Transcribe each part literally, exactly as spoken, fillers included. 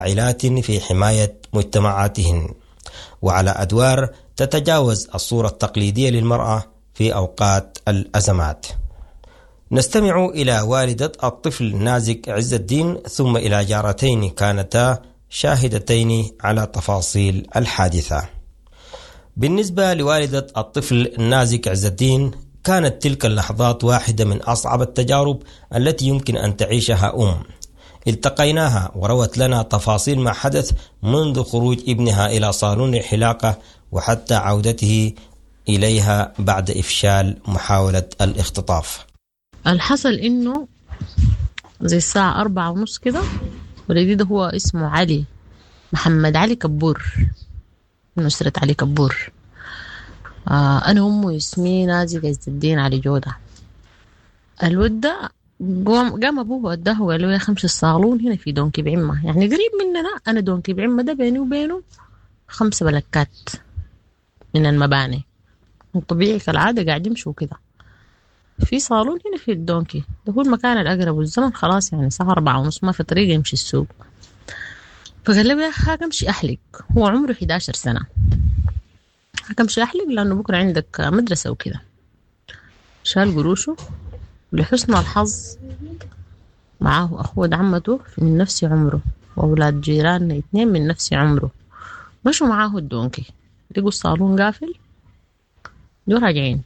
عائلات في حماية مجتمعاتهن، وعلى أدوار تتجاوز الصورة التقليدية للمرأة في أوقات الأزمات. نستمع إلى والدة الطفل نازك عز الدين ثم إلى جارتين كانتا شاهدتين على تفاصيل الحادثة. بالنسبة لوالدة الطفل نازك عز الدين، كانت تلك اللحظات واحدة من أصعب التجارب التي يمكن أن تعيشها أم. التقيناها وروت لنا تفاصيل ما حدث منذ خروج ابنها إلى صالون الحلاقة وحتى عودته إليها بعد إفشال محاولة الاختطاف. الحصل إنه زي الساعة أربعة ونص كده، ولدي ده هو اسمه علي محمد علي كبور من أسرة علي كبور. آه أنا أمه ياسمين نازك عز الدين علي جودة. الود ده قام قام أبوه وداه وقال له يا خمس الصالون هنا في دونكي بعمة، يعني قريب مننا. أنا دونكي بعمة ده بيني وبينه خمس بلكات من المباني، طبيعي كالعادة قاعد يمشوا كده. في صالون هنا في الدونكي ده هو المكان الأقرب، والزمن خلاص يعني الساعة أربعة ونص ما في طريقة يمشي السوق. فقال له يا أخي همشي أحلق، هو عمره إحدى عشرة سنة، همشي أحلق لأنه بكرة عندك مدرسة وكده. شال قروشه، ولحسن الحظ معاه أخوة عمته من نفس عمره وأولاد جيران اثنين من نفس عمره، مشوا معاه الدونكي، لقوا الصالون قافل، جو راجعين.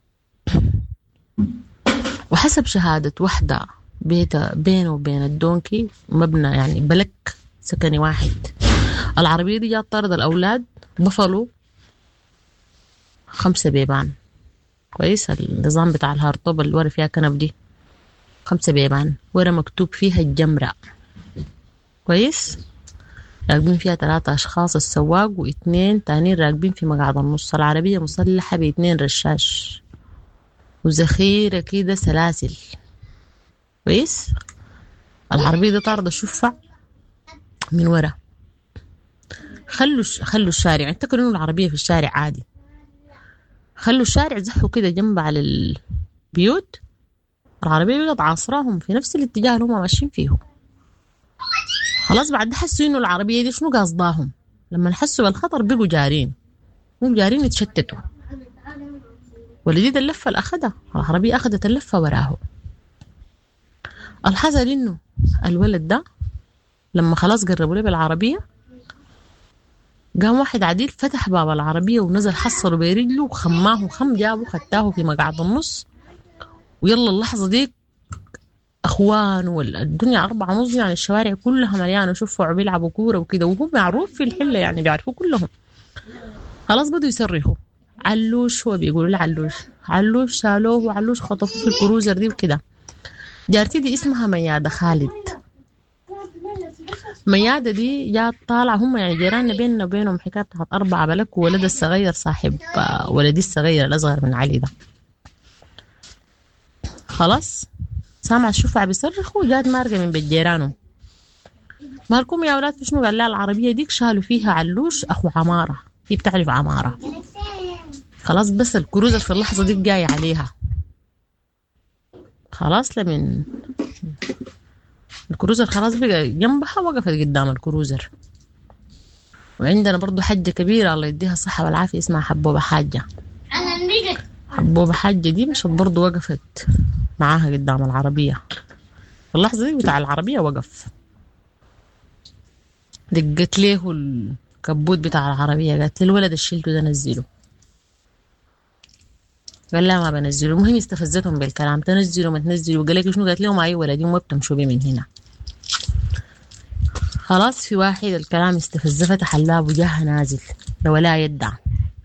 وحسب شهادة وحدة بيت بينه وبين الدونكي مبنى يعني بلك سكني واحد. العربية دي جات طرد الأولاد، بفلوا خمسة بيبان، كويس. النظام بتاع الهارطوب اللي ورا فيها كنب دي خمسة بيبان، ورا مكتوب فيها الجمرة، كويس. راكبين فيها ثلاثة أشخاص، السواق واثنين تانين راكبين في مقعد النص. العربية مسلحة باثنين رشاش وذخيرة كده سلاسل، كويس. العربية دي طاردة شفع من ورا. خلوا خلوا الشارع، اعتقدوا انه العربية في الشارع عادي، خلوا الشارع زحوا كده جنب على البيوت. العربية بقت عاصراهم في نفس الاتجاه اللي هم ماشيين فيه. خلاص بعد حسوا انه العربية دي شنو قصداهم، لما حسوا بالخطر بقوا جارين، هم جارين يتشتتوا. ولديد اللفة اللي أخدها العربية أخدت اللفة وراه. الحصل إنه الولد ده لما خلاص قربوا له بالعربية، قام واحد عديل فتح باب العربية ونزل حصله برجله وخماه خم جابه خدتاه في مقعد النص. ويلا اللحظة دي أخوان والدنيا أربعة ونص، يعني الشوارع كلها مليانة شفعوا بيلعبوا كورة وكده، وهم معروف في الحلة يعني بيعرفوا كلهم. خلاص بدوا يصرخوا علوش، هو بيقولوا له علوش علوش، شالوه وعلوش خطفوه في الكروزر دي وكده. جارتي دي اسمها ميادة خالد. ميادة دي جات طالعة، هم يعني جيراننا بيننا وبينهم حكاية بتاعت أربعة بلك، وولد الصغير صاحب ولدي الصغير الأصغر من علي ده. خلاص سامع الشفع بيصرخوا، جات مارقة من بيت جيرانهم، مالكم يا أولاد في شنو؟ قال لها العربية ديك شالوا فيها علوش أخو عمارة، هي بتعرف عمارة. خلاص بس الكروزر في اللحظة دي جاي عليها. خلاص لمن الكروزر خلاص بقى جنبها، وقفت قدام الكروزر. وعندنا برضو حجة كبيرة الله يديها الصحة والعافية اسمها حبوبة حاجة. حبوبة حاجة دي مشت برضو وقفت معاها قدام العربية. في اللحظة دي بتاع العربية وقف، دقت له الكبوت بتاع العربية، قالت لي الولد الشلته ده نزله. قال لا ما بنزله. المهم استفزتهم بالكلام، تنزلوا ما تنزلوا. قال لك شنو؟ قالت لهم اي ولدين ما بتمشوا بي من هنا. خلاص في واحد الكلام استفز، فتح الباب وجاها نازل ولا يدع.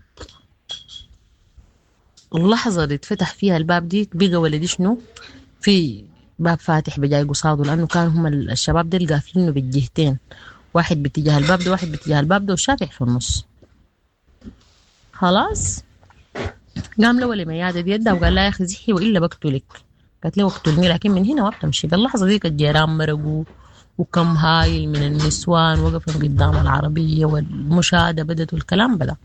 اللحظة اللي اتفتح فيها الباب دي بقى ولدي شنو في باب فاتح بجاي قصاده، لأنه كانوا هم الشباب دي قافلينه بالجهتين، واحد باتجاه الباب ده واحد باتجاه الباب ده والشافع في النص. خلاص قام له ولي ميادة بيده وقال لا يا أخي زحي وإلا بقتلك. قالت له اقتلني لكن من هنا ما بتمشي. باللحظة ديك الجيران مرقوا، وكم هايل من النسوان وقفوا قدام العربية، والمشاهدة بدت والكلام بدأ.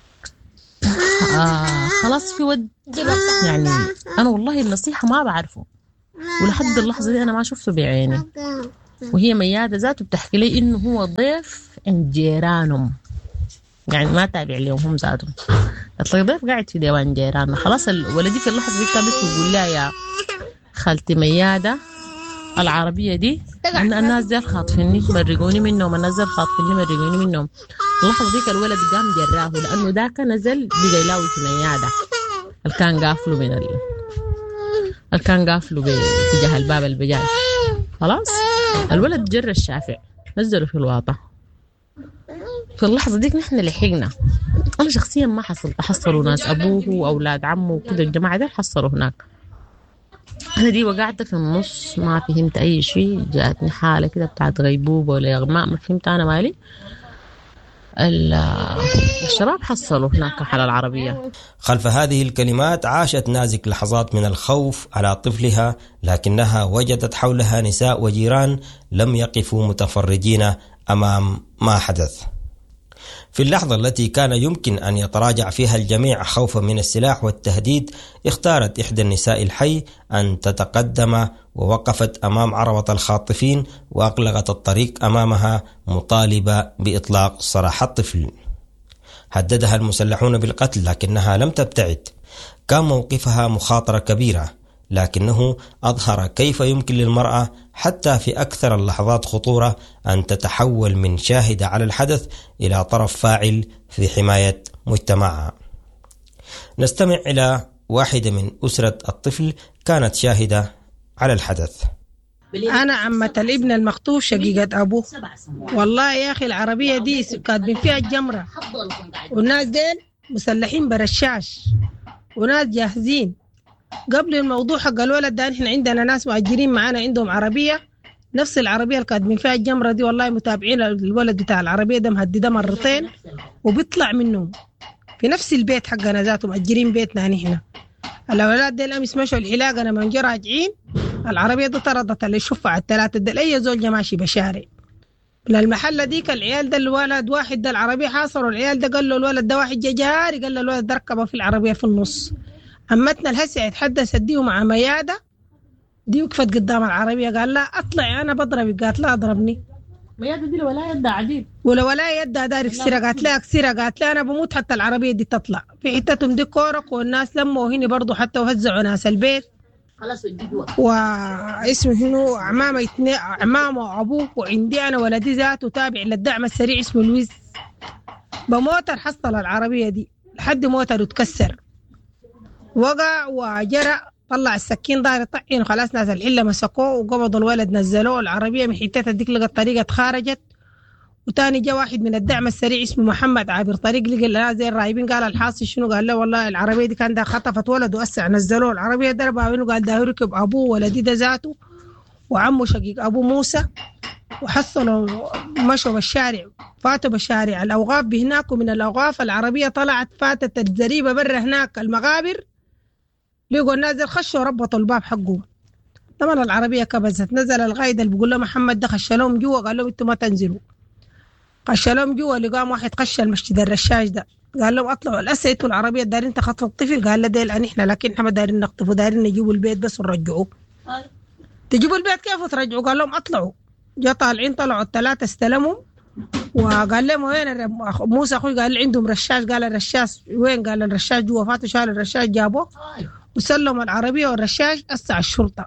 آه خلاص في ود يعني أنا والله النصيحة ما بعرفه، ولحد اللحظة دي أنا ما شفته بعيني. وهي ميادة ذاته بتحكي لي إنه هو ضيف عند جيرانهم، يعني ما تابع لهم هم ذاتهم. أطلق ضيف قاعد في ديوان جيراننا. خلاص الولدي في اللحظة دي كانت بتقول لها يا خالتي ميادة العربية دي أن الناس دي خاطفيني مرقوني منهم، الناس دي خاطفيني مرقوني منهم. اللحظة ديك الولد قام جراه لأنه ذاك نزل بقى يلاوي في ميادة الكان قافله من ال... الكان قافله باتجاه الباب البجاج. خلاص الولد جر الشافع نزله في الواطة. في اللحظة ديك نحن لحقنا. أنا شخصيا ما حصلت، حصلوا ناس أبوه وأولاد عمه وكده الجماعة دي حصلوا هناك. أنا دي وقعت في النص ما فهمت أي شيء، جاءتني حالة كده بتاعت غيبوبة ولا إغماء، ما فهمت أنا مالي. الشباب حصلوا هناك على العربية. خلف هذه الكلمات عاشت نازك لحظات من الخوف على طفلها، لكنها وجدت حولها نساء وجيران لم يقفوا متفرجين أمام ما حدث. في اللحظة التي كان يمكن أن يتراجع فيها الجميع خوفا من السلاح والتهديد، اختارت إحدى النساء الحي أن تتقدم ووقفت أمام عربة الخاطفين وأغلقت الطريق أمامها مطالبة بإطلاق سراح الطفل. هددها المسلحون بالقتل لكنها لم تبتعد. كان موقفها مخاطرة كبيرة، لكنه أظهر كيف يمكن للمرأة حتى في أكثر اللحظات خطورة أن تتحول من شاهدة على الحدث إلى طرف فاعل في حماية مجتمعها. نستمع إلى واحدة من أسرة الطفل كانت شاهدة على الحدث. أنا عمة الابن المخطوف شقيقة أبوه. والله يا أخي العربية دي كاتبين فيها الجمرة، والناس دين مسلحين برشاش وناس جاهزين. قبل الموضوع حق الولد ده احنا عندنا ناس مؤجرين معانا عندهم عربية نفس العربية اللي كاتبين فيها الجمرة دي. والله متابعين الولد بتاع العربية ده مهدده مرتين وبيطلع منهم في نفس البيت حقنا ذاته، مؤجرين بيتنا نحن. الأولاد دي الأمس مشوا الحلاقة أنا من جرى راجعين العربية دي طردت اللي يشوفها على الثلاثة دي أي زول ماشي بشارع للمحلة ديك. العيال ده الولد واحد ده العربية حاصروا العيال ده، قال له الولد ده واحد جاري، قال له الولد ده ركبه في العربية في النص. عمتنا الهسع يتحدث ديه مع ميادة دي وقفت قدام العربية قال لا أطلعي أنا بضربك، قالت لا أضربني. ميادة دي ولا يدها عديد ولا ولا يدها دارك سيرة، قالت لا أكسيرة، قالت لا أنا بموت حتى العربية دي تطلع. في حتتهم دي كورك والناس لموا هنا برضو حتى وهزعوا ناس البيت. خلاص واسمه هنو عمامة اثنين عمامة وأبوه، وعندي أنا ولدي ذاته تابع للدعم السريع اسمه لويس بموتر حصل العربية دي لحد موتر وتكسر وقع وجرى، طلع السكين ضاير طعين وخلاص ناس الحلة مسكوه وقبضوا الولد نزلوه العربية من حتتها ديك لقى الطريقة اتخارجت. وتاني جاء واحد من الدعم السريع اسمه محمد عابر طريق لقى لا زي الرايبين، قال الحاصل شنو؟ قال له والله العربية دي كان ده خطفت ولد وأسع نزلوه العربية ضربها وينه، قال ده ركب أبوه ولدي ده ذاته وعمه شقيق أبو موسى وحصلوا مشوا بالشارع فاتوا بالشارع الأوقاف بهناك، ومن الأوقاف العربية طلعت فاتت الزريبة برا هناك المغابر لقوا الناس خشوا ربطوا الباب حقه. طبعا العربية كبزت، نزل الغايد اللي بيقول له محمد ده خشلهم جوا، قال لهم انتوا ما تنزلوا. خشلهم جوا لقام واحد خش المسجد الرشاش ده قال لهم اطلعوا الاسا انتوا العربية دارين تخطفوا الطفل، قال له ديل احنا لكن احنا ما دارين نخطفوا دارين نجيبوا البيت بس ونرجعوه. تجيبوا البيت كيف وترجعوا؟ قال لهم اطلعوا. جا طالعين طلعوا الثلاثة استلموا وقال لهم وين موسى اخوي؟ قال لي عندهم رشاش، قال الرشاش وين؟ قال الرشاش جوا، فاتوا شالوا الرشاش جابوه وسلموا العربية والرشاش أسع الشرطة.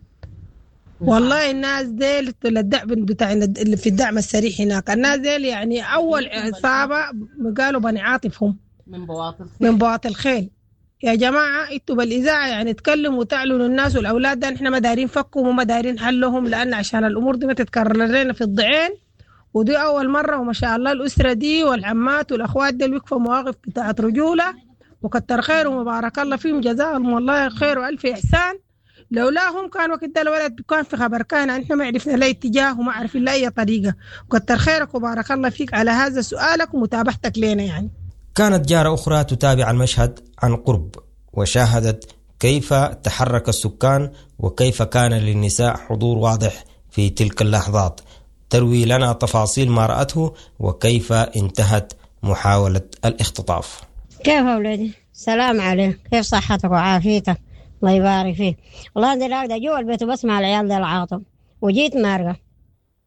والله الناس ديل الدعم بتاع اللي في الدعم السريع هناك، الناس ديل يعني أول عصابة قالوا بني عاطفهم من بواطل من بواطل الخيل. يا جماعة انتوا بالإذاعة يعني تكلموا وتعلنوا الناس والأولاد ده احنا ما دارين فكهم وما دارين حلهم، لأن عشان الأمور دي ما تتكرر لنا في الضعين، ودي أول مرة وما شاء الله الأسرة دي والعمات والأخوات دي وقفوا مواقف بتاعت رجولة وكتر خير ومبارك الله فيهم جزاهم والله خير وألف إحسان. لولاهم كان وقت ده الولد كان في خبر كان احنا ما عرفنا لا اتجاه وما عرفنا لا أي طريقة. وكتر خيرك وبارك الله فيك على هذا سؤالك ومتابعتك لنا. يعني كانت جارة أخرى تتابع المشهد عن قرب وشاهدت كيف تحرك السكان وكيف كان للنساء حضور واضح في تلك اللحظات، تروي لنا تفاصيل ما رأته وكيف انتهت محاولة الاختطاف. كيف أولادي؟ سلام عليك، كيف صحتك وعافيتك؟ الله يبارك فيك. والله أنا لاقدة جوا البيت وبسمع العيال ده العاطم وجيت مارقة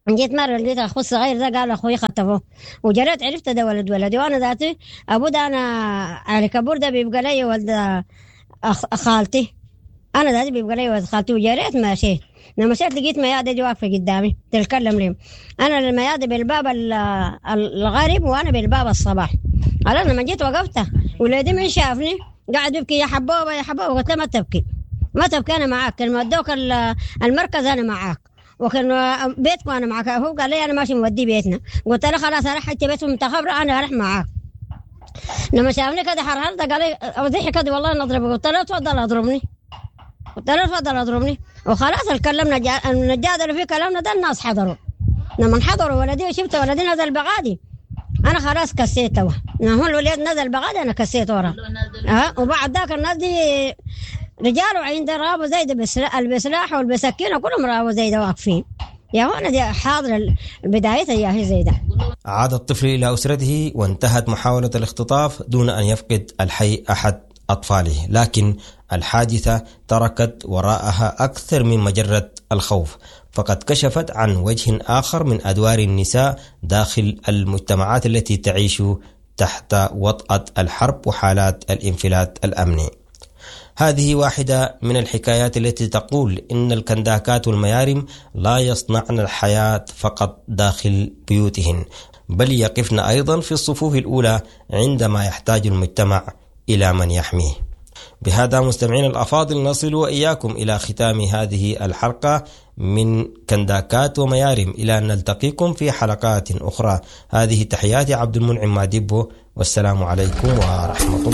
جيت مرة لقيت أخو الصغير ده قال أخوي خطفوه، وجريت عرفت ده ولد ولدي، وأنا ذاتي أبو ده أنا علي كبور ده بيبقى لي ولد خالتي، أنا ذاتي بيبقى لي ولد خالتي، وجريت ماشيت. لما مشيت لقيت ميادة دي واقفة قدامي تتكلم لي، أنا الميادة بالباب الغريب وأنا بالباب الصباح. أنا لما جيت وقفت ولادي من شافني قاعد يبكي يا حبوبة يا حبوبة، قلت له ما تبكي ما تبكي أنا معاك، لما ودوك المركز أنا معاك، وكان بيتكم أنا معاك. هو قال لي أنا ماشي مودي بيتنا، قلت له خلاص أروح حتى بيتهم تخبر أنا أروح معاك. لما شافني كده حرهلت قال لي أوضحي كده والله نضربك، قلت له تفضل أضربني، قلت له تفضل أضربني، وخلاص الكلمنا النجادل في كلامنا ده الناس حضروا. لما حضروا ولدي وشفت ولدي نزل بغادي أنا خلاص كسيته، لما هو الولد نزل بغادي أنا كسيت ورا. أه وبعد ذاك الناس دي رجال وعند رابوا زيد بالسلاح والبسكين وكلهم رابوا زيد واقفين. يا هون دي حاضر البداية يا هي زيدة. عاد الطفل إلى أسرته وانتهت محاولة الاختطاف دون أن يفقد الحي أحد أطفاله، لكن الحادثة تركت وراءها أكثر من مجرد الخوف، فقد كشفت عن وجه آخر من أدوار النساء داخل المجتمعات التي تعيش تحت وطأة الحرب وحالات الانفلات الأمني. هذه واحدة من الحكايات التي تقول إن الكنداكات والميارم لا يصنعن الحياة فقط داخل بيوتهن، بل يقفن أيضا في الصفوف الأولى عندما يحتاج المجتمع إلى من يحميه. بهذا مستمعين الأفاضل نصل وإياكم إلى ختام هذه الحلقة من كنداكات وميارم، إلى أن نلتقيكم في حلقات أخرى. هذه تحياتي عبد المنعم مادبو، والسلام عليكم ورحمة الله.